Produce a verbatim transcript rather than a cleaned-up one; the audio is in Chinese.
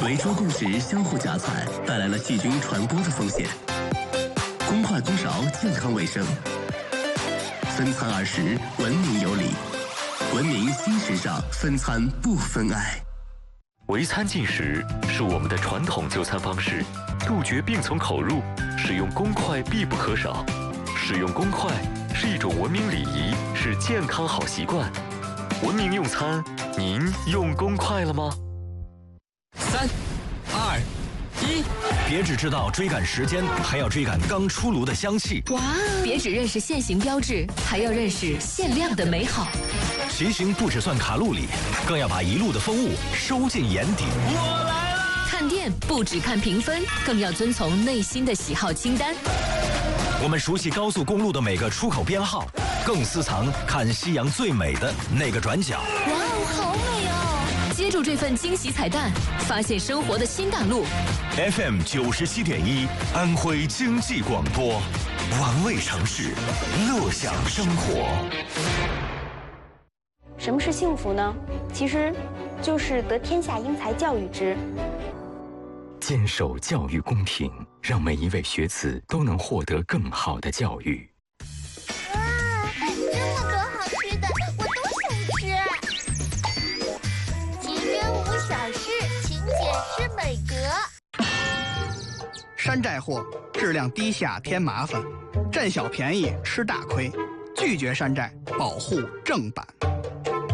围桌共识相互夹窜，带来了细菌传播的风险。公筷公勺，健康卫生。分餐二十，文明有礼。文明新时尚，分餐不分爱。 围餐进食是我们的传统就餐方式，杜绝病从口入，使用公筷必不可少。使用公筷是一种文明礼仪，是健康好习惯。文明用餐，您用公筷了吗？ 三、二、一，别只知道追赶时间，还要追赶刚出炉的香气。 哇！别只认识现行标志，还要认识限量的美好。 骑行不只算卡路里，更要把一路的风物收进眼底。 我来了！看店不只看评分，更要遵从内心的喜好清单。 我们熟悉高速公路的每个出口编号，更私藏看夕阳最美的那个转角。 哇哦，好美哦！接住这份惊喜彩蛋，发现生活的新大陆。 F M 九十七点一，安徽经济广播，玩味城市，乐享生活。 什么是幸福呢？其实，就是得天下英才教育之。 坚守教育公平，让每一位学子都能获得更好的教育。 哇，这么多好吃的，我都想吃。奇珍无小事，勤俭是美德。 山寨货，质量低下添麻烦，占小便宜吃大亏，拒绝山寨，保护正版。